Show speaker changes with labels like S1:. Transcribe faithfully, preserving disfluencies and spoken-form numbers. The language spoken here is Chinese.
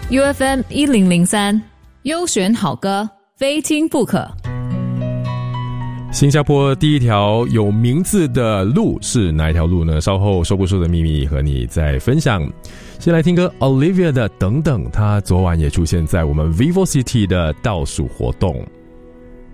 S1: U F M 一零零三，优选好歌，非听不可。
S2: 新加坡第一条有名字的路是哪一条路呢？稍后说不出的秘密和你再分享。先来听歌 Olivia 的等等，她昨晚也出现在我们 Vivo City 的倒数活动。